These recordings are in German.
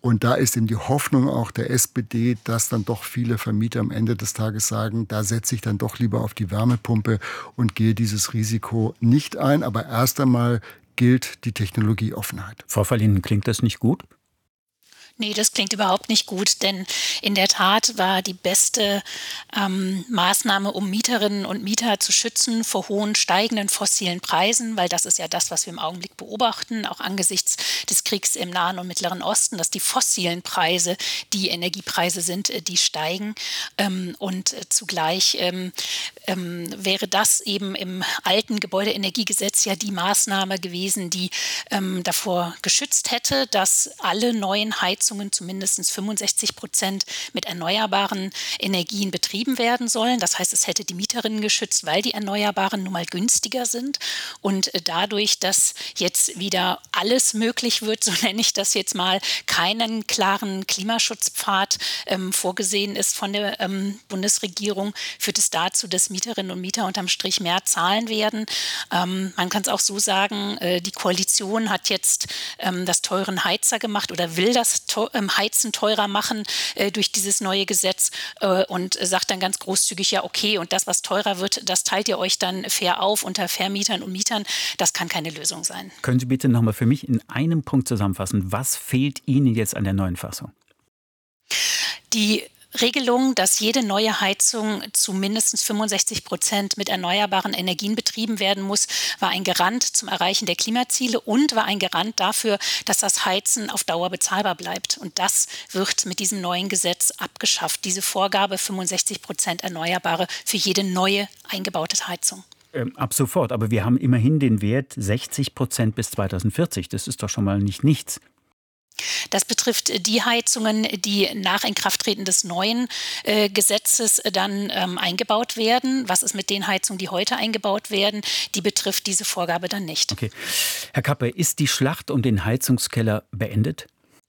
Und da ist eben die Hoffnung auch der SPD, dass dann doch viele Vermieter am Ende des Tages sagen, da setze ich dann doch lieber auf die Wärmepumpe und gehe dieses Risiko nicht ein. Aber erst einmal gilt die Technologieoffenheit. Frau Verlinden, klingt das nicht gut? Nee, das klingt überhaupt nicht gut, denn in der Tat war die beste Maßnahme, um Mieterinnen und Mieter zu schützen vor hohen steigenden fossilen Preisen, weil das ist ja das, was wir im Augenblick beobachten, auch angesichts des Kriegs im Nahen und Mittleren Osten, dass die fossilen Preise die Energiepreise sind, die steigen. Und zugleich wäre das eben im alten Gebäudeenergiegesetz ja die Maßnahme gewesen, die davor geschützt hätte, dass alle neuen Heizungen zumindest 65% mit erneuerbaren Energien betrieben werden sollen. Das heißt, es hätte die Mieterinnen geschützt, weil die Erneuerbaren nun mal günstiger sind. Und dadurch, dass jetzt wieder alles möglich wird, so nenne ich das jetzt mal, keinen klaren Klimaschutzpfad vorgesehen ist von der Bundesregierung, führt es dazu, dass Mieterinnen und Mieter unterm Strich mehr zahlen werden. Man kann es auch so sagen, die Koalition hat jetzt das teuren Heizer gemacht oder will das Heizen teurer machen durch dieses neue Gesetz und sagt dann ganz großzügig, ja okay, und das, was teurer wird, das teilt ihr euch dann fair auf unter Vermietern und Mietern. Das kann keine Lösung sein. Können Sie bitte nochmal für mich in einem Punkt zusammenfassen, was fehlt Ihnen jetzt an der neuen Fassung? Die Regelung, dass jede neue Heizung zu mindestens 65% mit erneuerbaren Energien betrieben werden muss, war ein Garant zum Erreichen der Klimaziele und war ein Garant dafür, dass das Heizen auf Dauer bezahlbar bleibt. Und das wird mit diesem neuen Gesetz abgeschafft. Diese Vorgabe 65% Erneuerbare für jede neue eingebaute Heizung. Ab sofort, aber wir haben immerhin den Wert 60% bis 2040. Das ist doch schon mal nicht nichts. Das betrifft die Heizungen, die nach Inkrafttreten des neuen Gesetzes dann eingebaut werden. Was ist mit den Heizungen, die heute eingebaut werden? Die betrifft diese Vorgabe dann nicht. Okay. Herr Kappe, ist die Schlacht um den Heizungskeller beendet?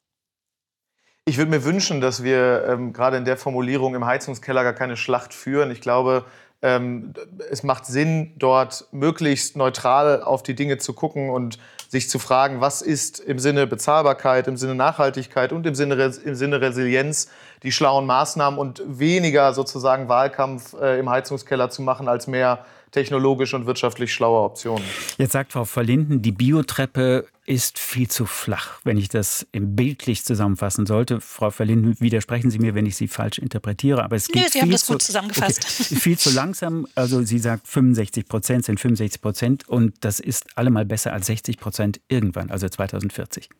Ich würde mir wünschen, dass wir gerade in der Formulierung im Heizungskeller gar keine Schlacht führen. Ich glaube, es macht Sinn, dort möglichst neutral auf die Dinge zu gucken und sich zu fragen, was ist im Sinne Bezahlbarkeit, im Sinne Nachhaltigkeit und im Sinne Resilienz die schlauen Maßnahmen und weniger sozusagen Wahlkampf im Heizungskeller zu machen, als mehr technologisch und wirtschaftlich schlaue Optionen. Jetzt sagt Frau Verlinden, die Biotreppe ist viel zu flach, wenn ich das bildlich zusammenfassen sollte. Frau Verlinden, widersprechen Sie mir, wenn ich Sie falsch interpretiere, aber es geht Sie haben das gut zusammengefasst. Okay, viel zu langsam. Also sie sagt, 65% sind 65% und das ist allemal besser als 60% irgendwann, also 2040.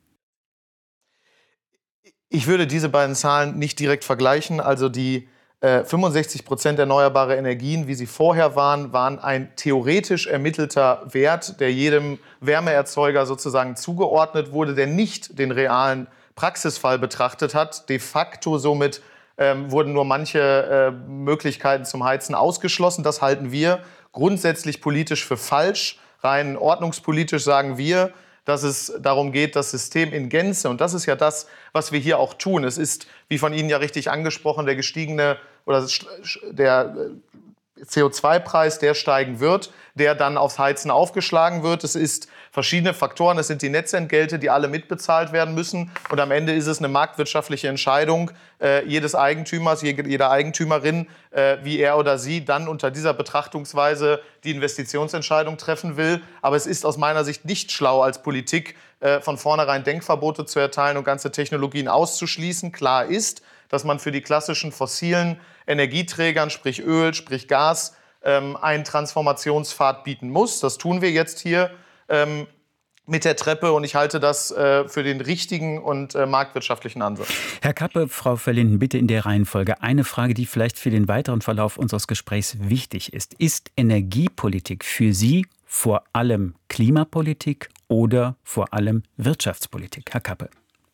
Ich würde diese beiden Zahlen nicht direkt vergleichen. Also die 65% erneuerbare Energien, wie sie vorher waren ein theoretisch ermittelter Wert, der jedem Wärmeerzeuger sozusagen zugeordnet wurde, der nicht den realen Praxisfall betrachtet hat. De facto somit wurden nur manche Möglichkeiten zum Heizen ausgeschlossen. Das halten wir grundsätzlich politisch für falsch. Rein ordnungspolitisch sagen wir, dass es darum geht, das System in Gänze, und das ist ja das, was wir hier auch tun. Es ist, wie von Ihnen ja richtig angesprochen, der gestiegene oder der CO2-Preis, der steigen wird, der dann aufs Heizen aufgeschlagen wird. Es ist verschiedene Faktoren. Es sind die Netzentgelte, die alle mitbezahlt werden müssen. Und am Ende ist es eine marktwirtschaftliche Entscheidung jedes Eigentümers, jeder Eigentümerin, wie er oder sie dann unter dieser Betrachtungsweise die Investitionsentscheidung treffen will. Aber es ist aus meiner Sicht nicht schlau, als Politik von vornherein Denkverbote zu erteilen und ganze Technologien auszuschließen. Klar ist, dass man für die klassischen fossilen Energieträgern, sprich Öl, sprich Gas, einen Transformationspfad bieten muss. Das tun wir jetzt hier mit der Treppe und ich halte das für den richtigen und marktwirtschaftlichen Ansatz. Herr Kappe, Frau Verlinden, bitte in der Reihenfolge eine Frage, die vielleicht für den weiteren Verlauf unseres Gesprächs wichtig ist. Ist Energiepolitik für Sie vor allem Klimapolitik oder vor allem Wirtschaftspolitik? Herr Kappe.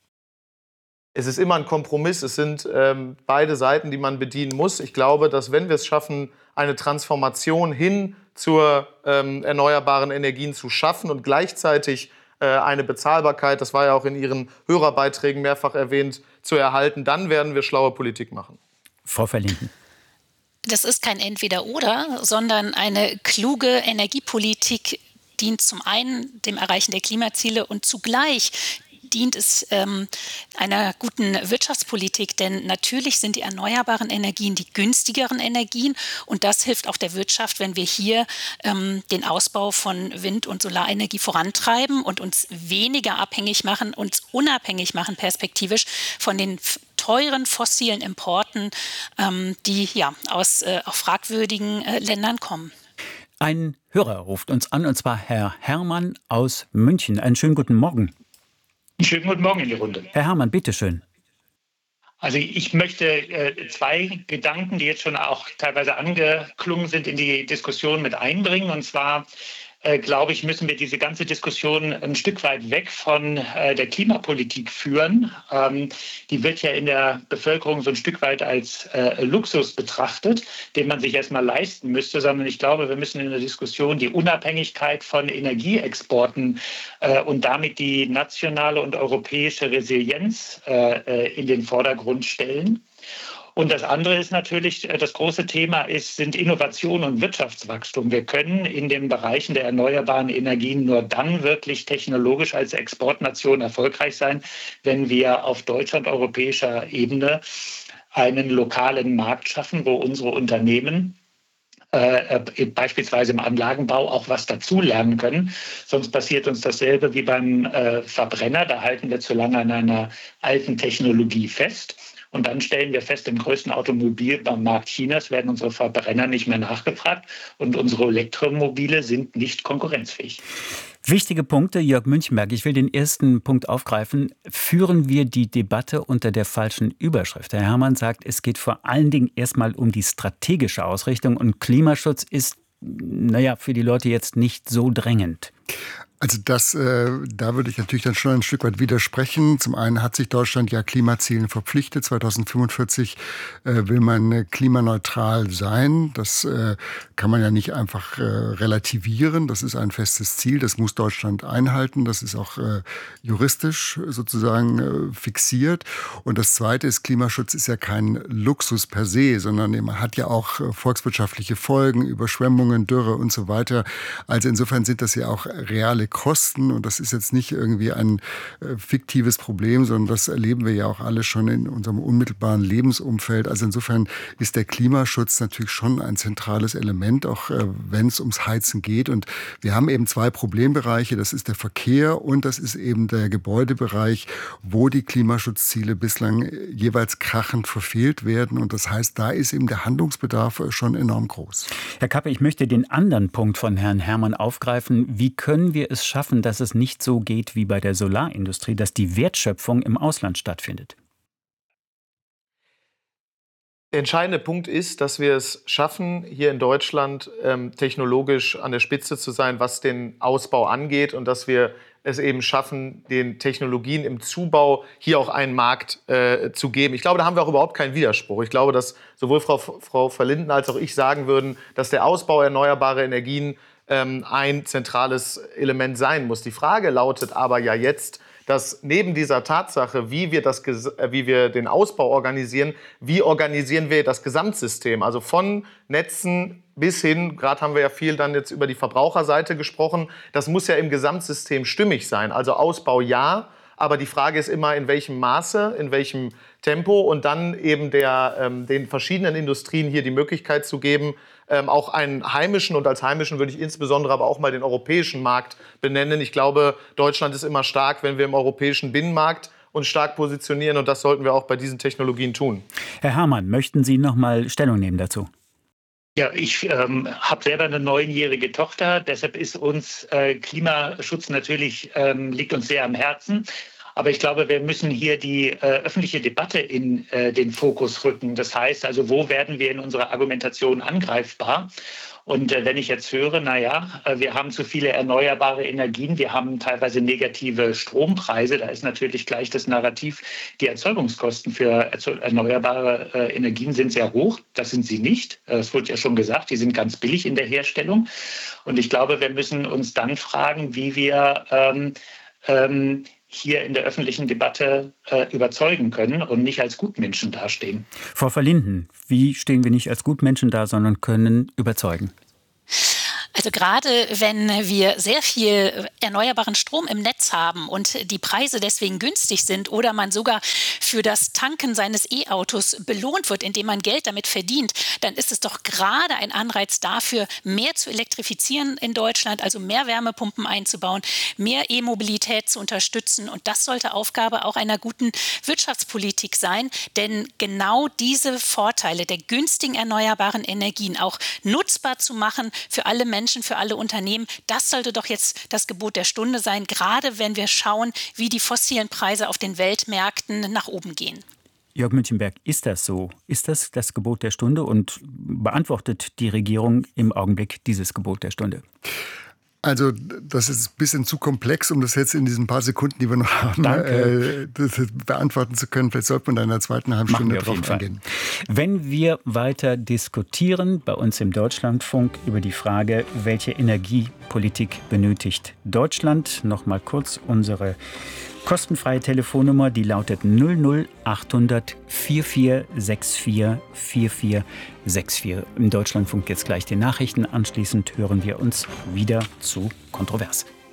Es ist immer ein Kompromiss. Es sind beide Seiten, die man bedienen muss. Ich glaube, dass wenn wir es schaffen, eine Transformation hin zur erneuerbaren Energien zu schaffen und gleichzeitig eine Bezahlbarkeit, das war ja auch in Ihren Hörerbeiträgen mehrfach erwähnt, zu erhalten, dann werden wir schlaue Politik machen. Frau Verlinden. Das ist kein Entweder-Oder, sondern eine kluge Energiepolitik dient zum einen dem Erreichen der Klimaziele und zugleich dient es einer guten Wirtschaftspolitik, denn natürlich sind die erneuerbaren Energien die günstigeren Energien und das hilft auch der Wirtschaft, wenn wir hier den Ausbau von Wind- und Solarenergie vorantreiben und uns weniger abhängig machen, uns unabhängig machen perspektivisch von den teuren fossilen Importen, die ja aus auch fragwürdigen Ländern kommen. Ein Hörer ruft uns an, und zwar Herr Hermann aus München. Einen schönen guten Morgen. Schönen guten Morgen in die Runde. Herr Hermann, bitteschön. Also ich möchte zwei Gedanken, die jetzt schon auch teilweise angeklungen sind, in die Diskussion mit einbringen. Und zwar glaube ich, müssen wir diese ganze Diskussion ein Stück weit weg von der Klimapolitik führen. Die wird ja in der Bevölkerung so ein Stück weit als Luxus betrachtet, den man sich erstmal leisten müsste, sondern ich glaube, wir müssen in der Diskussion die Unabhängigkeit von Energieexporten und damit die nationale und europäische Resilienz in den Vordergrund stellen. Und das andere ist natürlich, das große Thema sind Innovation und Wirtschaftswachstum. Wir können in den Bereichen der erneuerbaren Energien nur dann wirklich technologisch als Exportnation erfolgreich sein, wenn wir auf deutscher und europäischer Ebene einen lokalen Markt schaffen, wo unsere Unternehmen beispielsweise im Anlagenbau auch was dazulernen können. Sonst passiert uns dasselbe wie beim Verbrenner. Da halten wir zu lange an einer alten Technologie fest. Und dann stellen wir fest, im größten Automobilmarkt Chinas werden unsere Verbrenner nicht mehr nachgefragt und unsere Elektromobile sind nicht konkurrenzfähig. Wichtige Punkte, Jörg Münchenberg. Ich will den ersten Punkt aufgreifen. Führen wir die Debatte unter der falschen Überschrift? Herr Hermann sagt, es geht vor allen Dingen erstmal um die strategische Ausrichtung und Klimaschutz ist, für die Leute jetzt nicht so drängend. Also da würde ich natürlich dann schon ein Stück weit widersprechen. Zum einen hat sich Deutschland ja Klimazielen verpflichtet. 2045 will man klimaneutral sein. Das kann man ja nicht einfach relativieren. Das ist ein festes Ziel. Das muss Deutschland einhalten. Das ist auch juristisch sozusagen fixiert. Und das Zweite ist, Klimaschutz ist ja kein Luxus per se, sondern man hat ja auch volkswirtschaftliche Folgen, Überschwemmungen, Dürre und so weiter. Also insofern sind das ja auch reale Kosten und das ist jetzt nicht irgendwie ein fiktives Problem, sondern das erleben wir ja auch alle schon in unserem unmittelbaren Lebensumfeld. Also insofern ist der Klimaschutz natürlich schon ein zentrales Element, auch wenn es ums Heizen geht. Und wir haben eben zwei Problembereiche, das ist der Verkehr und das ist eben der Gebäudebereich, wo die Klimaschutzziele bislang jeweils krachend verfehlt werden. Und das heißt, da ist eben der Handlungsbedarf schon enorm groß. Herr Kappe, ich möchte den anderen Punkt von Herrn Hermann aufgreifen. Wie können wir es schaffen, dass es nicht so geht wie bei der Solarindustrie, dass die Wertschöpfung im Ausland stattfindet? Der entscheidende Punkt ist, dass wir es schaffen, hier in Deutschland technologisch an der Spitze zu sein, was den Ausbau angeht und dass wir es eben schaffen, den Technologien im Zubau hier auch einen Markt zu geben. Ich glaube, da haben wir auch überhaupt keinen Widerspruch. Ich glaube, dass sowohl Frau Verlinden als auch ich sagen würden, dass der Ausbau erneuerbarer Energien ein zentrales Element sein muss. Die Frage lautet aber ja jetzt, dass neben dieser Tatsache, wie wir den Ausbau organisieren, wie organisieren wir das Gesamtsystem? Also von Netzen bis hin, gerade haben wir ja viel dann jetzt über die Verbraucherseite gesprochen, das muss ja im Gesamtsystem stimmig sein. Also Ausbau ja, aber die Frage ist immer, in welchem Maße, in welchem Tempo und dann eben den verschiedenen Industrien hier die Möglichkeit zu geben, auch einen heimischen und als heimischen würde ich insbesondere aber auch mal den europäischen Markt benennen. Ich glaube, Deutschland ist immer stark, wenn wir im europäischen Binnenmarkt uns stark positionieren und das sollten wir auch bei diesen Technologien tun. Herr Hermann, möchten Sie noch mal Stellung nehmen dazu? Ja, ich habe selber eine 9-jährige Tochter, deshalb ist uns Klimaschutz natürlich, liegt uns sehr am Herzen. Aber ich glaube, wir müssen hier die öffentliche Debatte in den Fokus rücken. Das heißt also, wo werden wir in unserer Argumentation angreifbar? Und wenn ich jetzt höre, wir haben zu viele erneuerbare Energien, wir haben teilweise negative Strompreise, da ist natürlich gleich das Narrativ, die Erzeugungskosten für erneuerbare Energien sind sehr hoch. Das sind sie nicht. Es wurde ja schon gesagt, die sind ganz billig in der Herstellung. Und ich glaube, wir müssen uns dann fragen, wie wir hier in der öffentlichen Debatte überzeugen können und nicht als Gutmenschen dastehen. Frau Verlinden, wie stehen wir nicht als Gutmenschen da, sondern können überzeugen? Also gerade wenn wir sehr viel erneuerbaren Strom im Netz haben und die Preise deswegen günstig sind oder man sogar für das Tanken seines E-Autos belohnt wird, indem man Geld damit verdient, dann ist es doch gerade ein Anreiz dafür, mehr zu elektrifizieren in Deutschland, also mehr Wärmepumpen einzubauen, mehr E-Mobilität zu unterstützen. Und das sollte Aufgabe auch einer guten Wirtschaftspolitik sein, denn genau diese Vorteile der günstigen erneuerbaren Energien auch nutzbar zu machen für alle Menschen, für alle Unternehmen, das sollte doch jetzt das Gebot der Stunde sein, gerade wenn wir schauen, wie die fossilen Preise auf den Weltmärkten nach oben gehen. Jörg Münchenberg, ist das so? Ist das das Gebot der Stunde und beantwortet die Regierung im Augenblick dieses Gebot der Stunde? Also das ist ein bisschen zu komplex, um das jetzt in diesen paar Sekunden, die wir noch haben, beantworten zu können. Vielleicht sollte man da in der zweiten halben Stunde drauf eingehen. Wenn wir weiter diskutieren bei uns im Deutschlandfunk über die Frage, welche Energiepolitik benötigt Deutschland, noch mal kurz unsere kostenfreie Telefonnummer, die lautet 00800 4464 4464. Im Deutschlandfunk jetzt gleich die Nachrichten. Anschließend hören wir uns wieder zu Kontrovers.